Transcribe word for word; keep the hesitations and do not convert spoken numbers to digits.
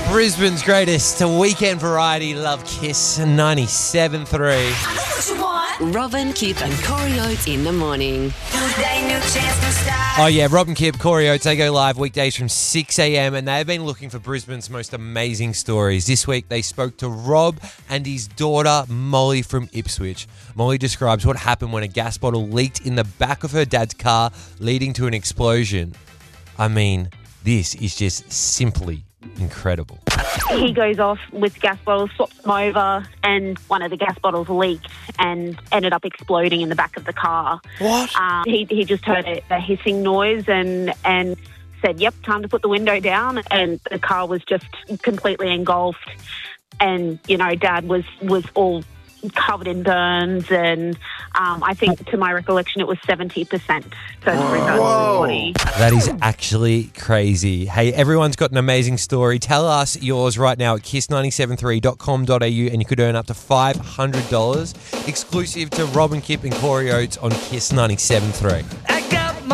Brisbane's greatest weekend variety, Love Kiss ninety-seven three. Robin, Kip and Corey Oates in the morning. Oh yeah, Rob and Kip, Corey Oates, they go live weekdays from six a.m. and they've been looking for Brisbane's most amazing stories. This week they spoke to Rob and his daughter Molly from Ipswich. Molly describes what happened when a gas bottle leaked in the back of her dad's car, leading to an explosion. I mean, this is just simply incredible. He goes off with gas bottles, swaps them over, and one of the gas bottles leaked and ended up exploding in the back of the car. What? Um, he he just heard a, a hissing noise and and said, "Yep, time to put the window down." And the car was just completely engulfed. And you know, Dad was was all covered in burns, and um, I think, to my recollection, it was seventy percent first burns on his body. That is actually crazy. Hey, everyone's got an amazing story. Tell us yours right now at kiss nine seven three dot com dot a u and you could earn up to five hundred dollars exclusive to Rob and Kip and Corey Oates on Kiss ninety-seven three.